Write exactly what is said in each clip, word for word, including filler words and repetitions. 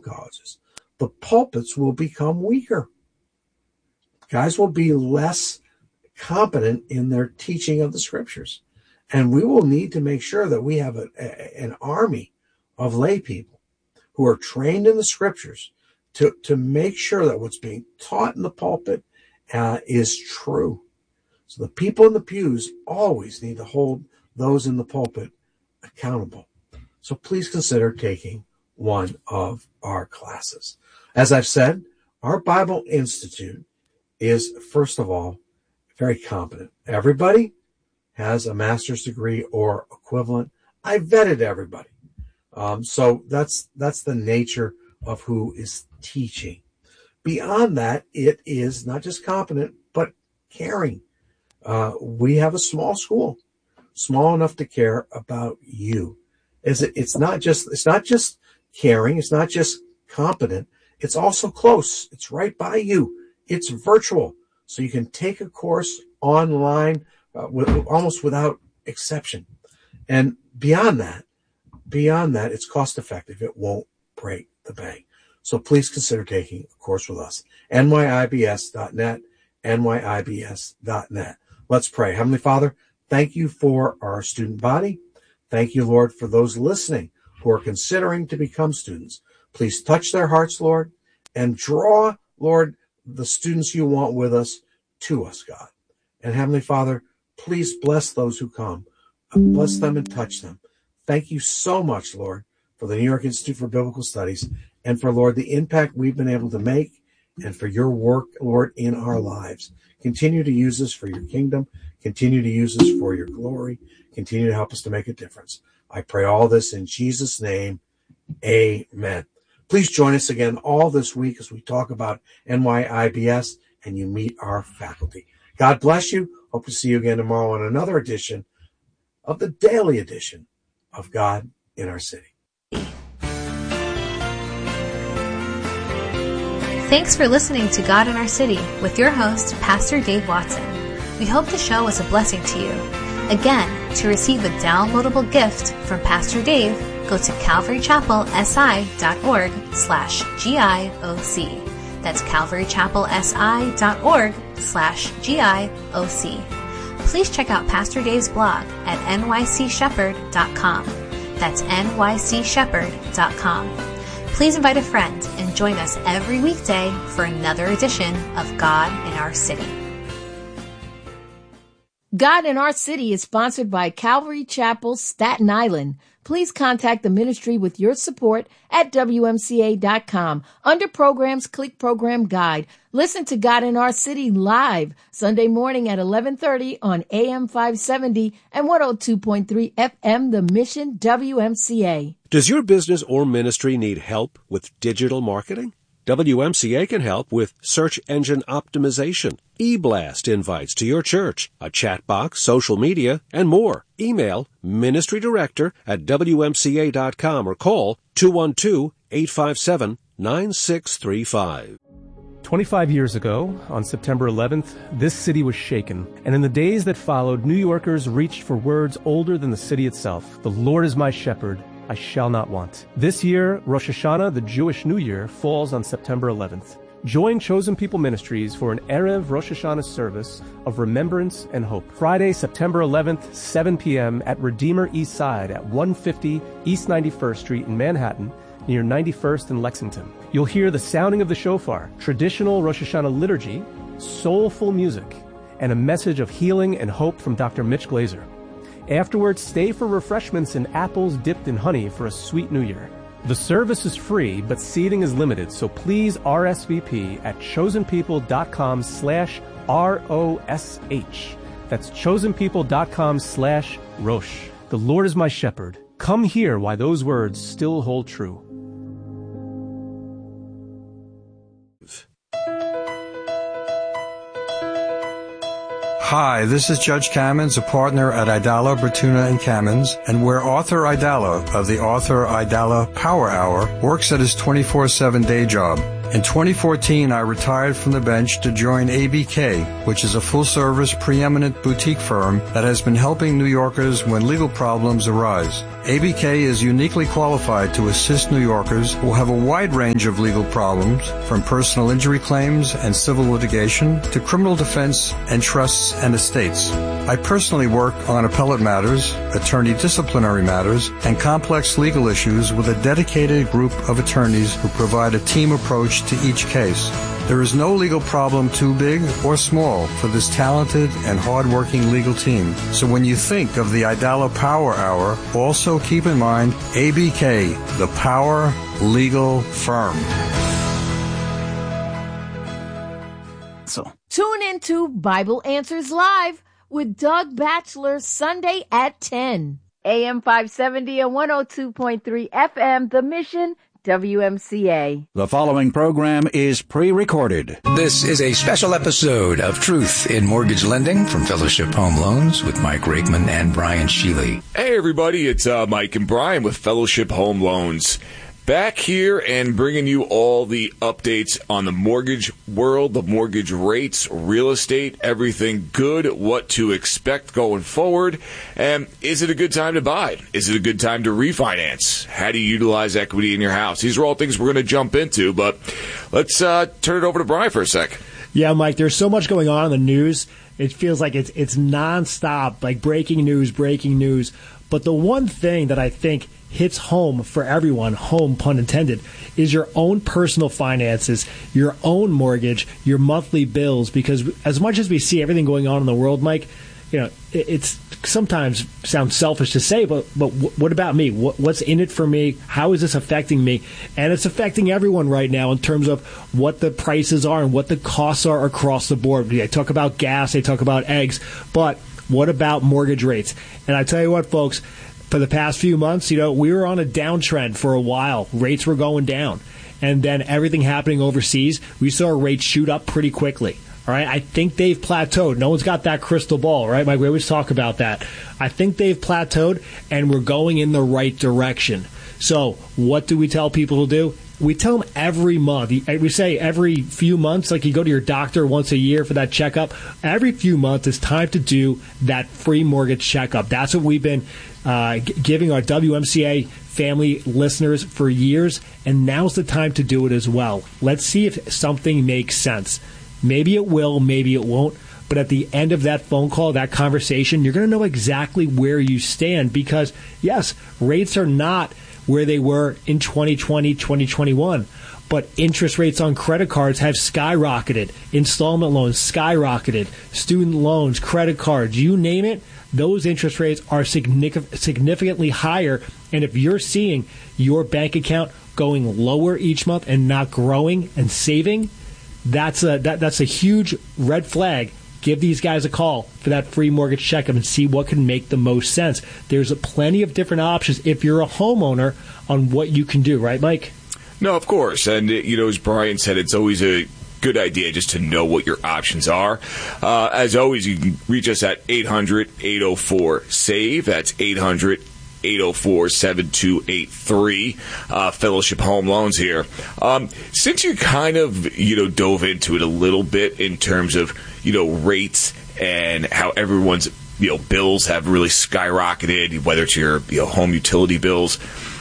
colleges, the pulpits will become weaker. Guys will be less competent in their teaching of the scriptures. And we will need to make sure that we have a, a, an army of lay people who are trained in the scriptures to, to make sure that what's being taught in the pulpit uh, is true. So the people in the pews always need to hold those in the pulpit accountable. So please consider taking one of our classes. As I've said, our Bible Institute is, first of all, very competent. Everybody has a master's degree or equivalent. I vetted everybody. Um, so that's that's the nature of who is teaching. Beyond that, it is not just competent, but caring. Uh, we have a small school, small enough to care about you. Is it? It's not just it's not just caring. It's not just competent. It's also close. It's right by you. It's virtual, so you can take a course online uh, with, almost without exception. And beyond that, beyond that, it's cost effective. It won't break the bank. So please consider taking a course with us. N Y I B S dot net, N Y I B S dot net. Let's pray. Heavenly Father, thank you for our student body. Thank you, Lord, for those listening who are considering to become students. Please touch their hearts, Lord, and draw, Lord, the students you want with us to us, God. And Heavenly Father, please bless those who come. Bless them and touch them. Thank you so much, Lord, for the New York Institute for Biblical Studies and for, Lord, the impact we've been able to make and for your work, Lord, in our lives. Continue to use us for your kingdom. Continue to use us for your glory. Continue to help us to make a difference. I pray all this in Jesus' name. Amen. Please join us again all this week as we talk about N Y I B S and you meet our faculty. God bless you. Hope to see you again tomorrow on another edition of the daily edition of God in Our City. Thanks for listening to God in Our City with your host, Pastor Dave Watson. We hope the show was a blessing to you. Again, to receive a downloadable gift from Pastor Dave, go to calvarychapelsi.org slash GIOC. That's calvarychapelsi.org slash GIOC. Please check out Pastor Dave's blog at N Y C shepherd dot com. That's N Y C shepherd dot com. Please invite a friend and join us every weekday for another edition of God in Our City. God in Our City is sponsored by Calvary Chapel, Staten Island. Please contact the ministry with your support at W M C A dot com. Under Programs, click Program Guide. Listen to God in Our City live Sunday morning at eleven thirty on A M five seventy and one oh two point three F M, The Mission W M C A. Does your business or ministry need help with digital marketing? W M C A can help with search engine optimization, e-blast invites to your church, a chat box, social media, and more. Email ministry director at W M C A dot com or call two one two, eight five seven, nine six three five. twenty-five years ago, on September eleventh, this city was shaken. And in the days that followed, New Yorkers reached for words older than the city itself. The Lord is my shepherd, I shall not want. This year, Rosh Hashanah, the Jewish New Year, falls on September eleventh. Join Chosen People Ministries for an Erev Rosh Hashanah service of remembrance and hope. Friday, September eleventh, seven p.m. at Redeemer East Side at one fifty East ninety-first Street in Manhattan, near ninety-first and Lexington. You'll hear the sounding of the shofar, traditional Rosh Hashanah liturgy, soulful music, and a message of healing and hope from Doctor Mitch Glazer. Afterwards, stay for refreshments and apples dipped in honey for a sweet new year. The service is free, but seating is limited, so please R S V P at chosenpeople.com slash R O S H. That's chosenpeople.com slash Rosh. The Lord is my shepherd. Come hear why those words still hold true. Hi, this is Judge Kamins, a partner at Idala, Bertuna and Kamins, and where Arthur Idala of the Arthur Idala Power Hour works at his twenty-four seven day job. In twenty fourteen, I retired from the bench to join A B K, which is a full-service, preeminent boutique firm that has been helping New Yorkers when legal problems arise. A B K is uniquely qualified to assist New Yorkers who have a wide range of legal problems, from personal injury claims and civil litigation to criminal defense and trusts and estates. I personally work on appellate matters, attorney disciplinary matters, and complex legal issues with a dedicated group of attorneys who provide a team approach to each case. There is no legal problem too big or small for this talented and hard-working legal team. So when you think of the Idala Power Hour, also keep in mind A B K, the Power Legal Firm. So tune into Bible Answers Live with Doug Batchelor Sunday at ten. A M five seventy and one oh two point three F M, The Mission, W M C A. The following program is pre-recorded. This is a special episode of Truth in Mortgage Lending from Fellowship Home Loans with Mike Rakeman and Brian Sheely. Hey, everybody. It's uh, Mike and Brian with Fellowship Home Loans. Back here and bringing you all the updates on the mortgage world, the mortgage rates, real estate, everything good, what to expect going forward. And is it a good time to buy? Is it a good time to refinance? How do you utilize equity in your house? These are all things we're going to jump into, but let's uh, turn it over to Brian for a sec. Yeah, Mike, there's so much going on in the news. It feels like it's it's nonstop, like breaking news, breaking news. But the one thing that I think hits home for everyone, home pun intended, is your own personal finances, your own mortgage, your monthly bills. Because as much as we see everything going on in the world, Mike, you know, it, it's sometimes sounds selfish to say, but but what about me? What, what's in it for me? How is this affecting me? And it's affecting everyone right now in terms of what the prices are and what the costs are across the board. They talk about gas, they talk about eggs, but what about mortgage rates? And I tell you what, folks, for the past few months, you know, we were on a downtrend for a while. Rates were going down. And then everything happening overseas, we saw rates shoot up pretty quickly. All right, I think they've plateaued. No one's got that crystal ball, right, Mike? We always talk about that. I think they've plateaued, and we're going in the right direction. So what do we tell people to do? We tell them every month. We say every few months, like you go to your doctor once a year for that checkup. Every few months, it's time to do that free mortgage checkup. That's what we've been uh, g- giving our W M C A family listeners for years, and now's the time to do it as well. Let's see if something makes sense. Maybe it will, maybe it won't. But at the end of that phone call, that conversation, you're going to know exactly where you stand because, yes, rates are not where they were in twenty twenty, twenty twenty-one. But interest rates on credit cards have skyrocketed. Installment loans skyrocketed. Student loans, credit cards, you name it, those interest rates are significant, significantly higher. And if you're seeing your bank account going lower each month and not growing and saving, that's a, that, that's a huge red flag. Give these guys a call for that free mortgage checkup and see what can make the most sense. There's a plenty of different options if you're a homeowner on what you can do, right, Mike? No, of course. And, you know, as Brian said, it's always a good idea just to know what your options are. Uh, as always, you can reach us at eight hundred, eight oh four, SAVE. That's eight hundred, eight oh four, seven two eight three. Uh, Fellowship Home Loans here. Um, since you kind of, you know, dove into it a little bit in terms of, you know, rates and how everyone's, you know, bills have really skyrocketed, whether it's your, you know, home utility bills.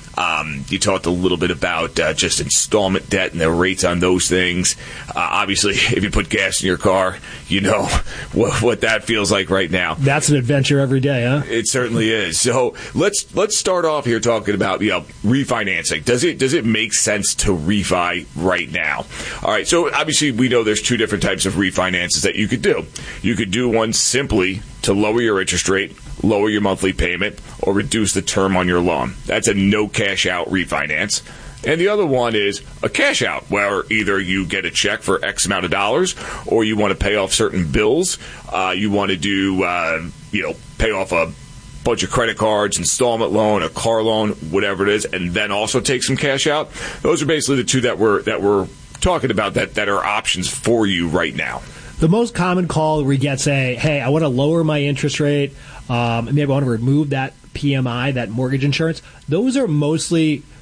Um, you talked a little bit about uh, just installment debt and the rates on those things. Uh, obviously, if you put gas in your car, you know what, what that feels like right now. That's an adventure every day, huh? It certainly is. So let's let's start off here talking about, you know, refinancing. Does it does it make sense to refi right now? All right. So obviously, we know there's two different types of refinances that you could do. You could do one simply to lower your interest rate, lower your monthly payment, or reduce the term on your loan. That's a no cash out refinance. And the other one is a cash out, where either you get a check for X amount of dollars, or you want to pay off certain bills. Uh, you want to do, uh, you know, pay off a bunch of credit cards, installment loan, a car loan, whatever it is, and then also take some cash out. Those are basically the two that we're that we're talking about that, that are options for you right now. The most common call we get say, hey, I want to lower my interest rate. Um, maybe I want to remove that P M I, that mortgage insurance. Those are mostly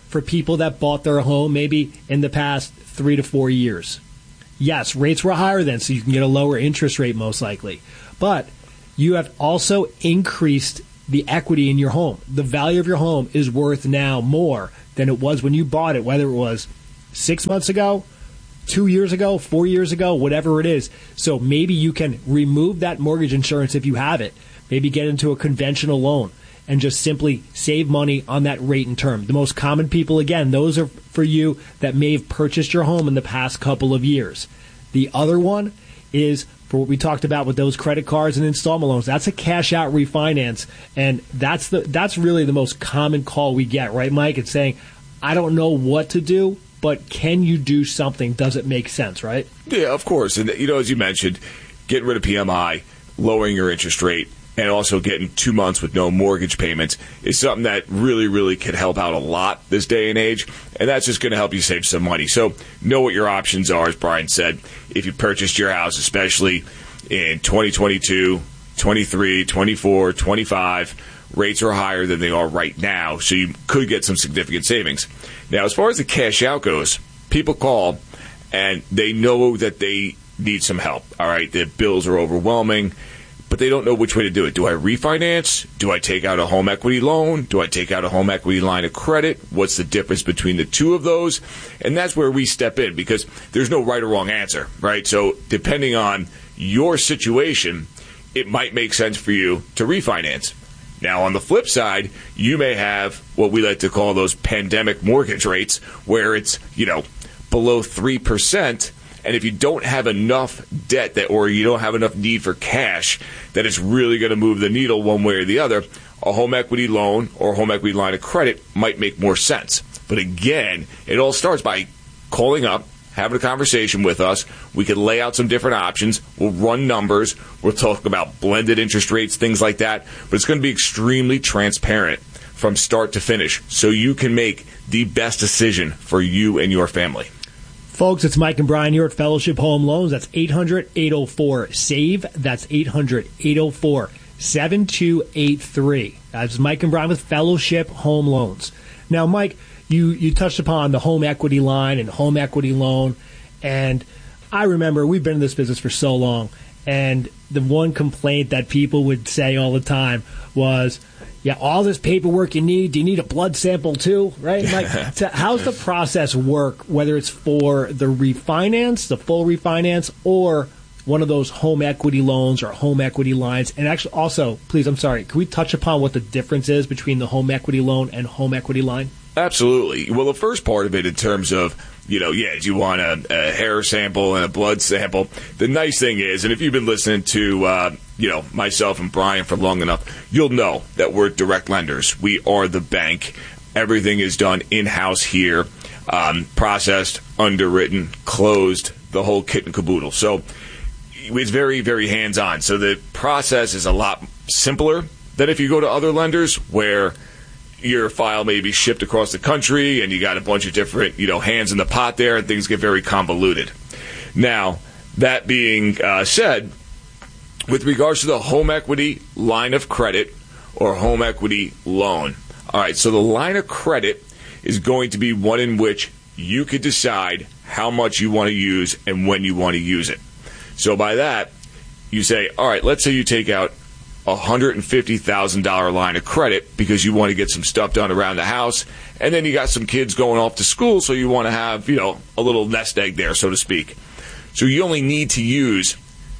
for people that bought their home maybe in the past three to four years. Yes, rates were higher then, so you can get a lower interest rate most likely. But you have also increased the equity in your home. The value of your home is worth now more than it was when you bought it, whether it was six months ago, two years ago, four years ago, whatever it is. So maybe you can remove that mortgage insurance if you have it. Maybe get into a conventional loan and just simply save money on that rate and term. The most common people, again, those are for you that may have purchased your home in the past couple of years. The other one is for what we talked about with those credit cards and installment loans. That's a cash out refinance, and that's the that's really the most common call we get, right, Mike? It's saying, I don't know what to do, but can you do something? Does it make sense, right? Yeah, of course. And, you know, as you mentioned, getting rid of P M I, lowering your interest rate, and also getting two months with no mortgage payments is something that really, really can help out a lot this day and age, and that's just going to help you save some money. So know what your options are, as Brian said. If you purchased your house, especially in twenty twenty-two, twenty-three, twenty-four, twenty-five, rates are higher than they are right now, so you could get some significant savings. Now, as far as the cash out goes, people call, and they know that they need some help. All right, the bills are overwhelming, but they don't know which way to do it. Do I refinance? Do I take out a home equity loan? Do I take out a home equity line of credit? What's the difference between the two of those? And that's where we step in, because there's no right or wrong answer, right? So depending on your situation, it might make sense for you to refinance. Now, on the flip side, you may have what we like to call those pandemic mortgage rates, where it's, you know, below three percent. And if you don't have enough debt that, or you don't have enough need for cash, that it's really going to move the needle one way or the other, a home equity loan or home equity line of credit might make more sense. But again, it all starts by calling up, having a conversation with us. We can lay out some different options. We'll run numbers. We'll talk about blended interest rates, things like that. But it's going to be extremely transparent from start to finish, so you can make the best decision for you and your family. Folks, it's Mike and Brian here at Fellowship Home Loans. That's eight hundred, eight oh four, SAVE. That's eight hundred, eight oh four, seven two eight three. That's Mike and Brian with Fellowship Home Loans. Now, Mike, you, you touched upon the home equity line and home equity loan. And I remember we've been in this business for so long. And the one complaint that people would say all the time was, yeah, all this paperwork you need, do you need a blood sample too, right? Like, to, how's the process work, whether it's for the refinance, the full refinance, or one of those home equity loans or home equity lines? And actually, also, please, I'm sorry, can we touch upon what the difference is between the home equity loan and home equity line? Absolutely. Well, the first part of it in terms of, you know, yeah, you want a, a hair sample and a blood sample. The nice thing is, and if you've been listening to, uh, you know, myself and Brian for long enough, you'll know that we're direct lenders. We are the bank. Everything is done in-house here, um, processed, underwritten, closed, the whole kit and caboodle. So it's very, very hands-on. So the process is a lot simpler than if you go to other lenders where your file may be shipped across the country and you got a bunch of different, you know, hands in the pot there, and things get very convoluted. Now, that being uh, said, with regards to the home equity line of credit or home equity loan, all right, so the line of credit is going to be one in which you could decide how much you want to use and when you want to use it. So by that, you say, all right, let's say you take out a one hundred fifty thousand dollars line of credit because you want to get some stuff done around the house, and then you got some kids going off to school, so you want to have, you know, a little nest egg there, so to speak. So you only need to use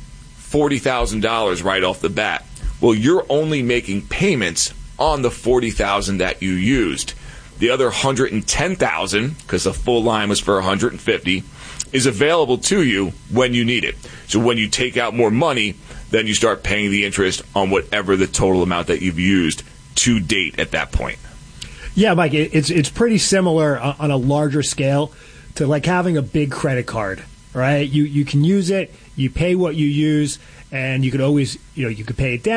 forty thousand dollars right off the bat. Well, you're only making payments on the forty thousand dollars that you used. The other one hundred ten thousand dollars, because the full line was for one hundred fifty thousand dollars, is available to you when you need it. So when you take out more money, then you start paying the interest on whatever the total amount that you've used to date at that point. Yeah, Mike, it's it's pretty similar on a larger scale to like having a big credit card, right? You you can use it, you pay what you use, and you could always, you know, you could pay it down.